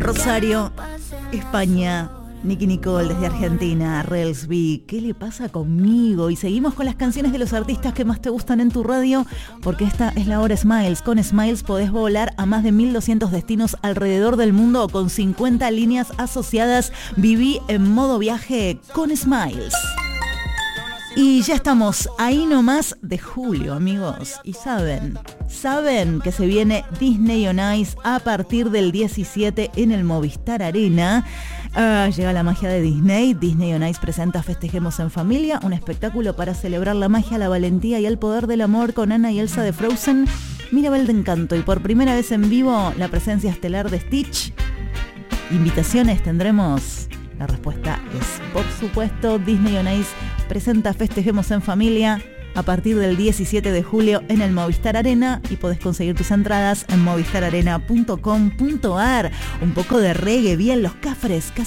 Rosario, España. Nicky Nicole desde Argentina, Relsby, ¿qué le pasa conmigo? Y seguimos con las canciones de los artistas que más te gustan en tu radio, porque esta es la hora Smiles. Con Smiles podés volar a más de 1200 destinos alrededor del mundo con 50 líneas asociadas. Viví en modo viaje con Smiles. Y ya estamos ahí nomás de julio, amigos. Y saben que se viene Disney on Ice a partir del 17 en el Movistar Arena. Llega la magia de Disney. Disney on Ice presenta Festejemos en Familia, un espectáculo para celebrar la magia, la valentía y el poder del amor con Anna y Elsa de Frozen, Mirabel de Encanto y por primera vez en vivo la presencia estelar de Stitch. ¿Invitaciones tendremos? La respuesta es, por supuesto, Disney on Ice presenta Festejemos en Familia a partir del 17 de julio en el Movistar Arena y podés conseguir tus entradas en movistararena.com.ar. Un poco de reggae, bien los cafres,